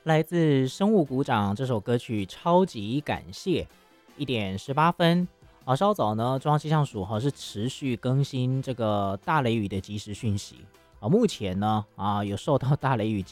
来自生物鼓掌这首歌曲超级感谢1:18稍早呢，中央气象署是持续更新这个大雷雨的即时讯息目前呢有受到大雷雨